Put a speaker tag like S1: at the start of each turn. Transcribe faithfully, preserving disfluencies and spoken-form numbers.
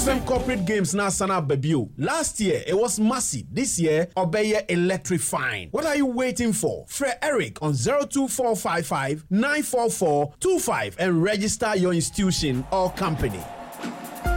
S1: M Corporate Games na sana babio. Last year it was massive. This year obeye electrifying. What are you waiting for? Fred Eric on zero two four five five nine four four two five and register your institution or company.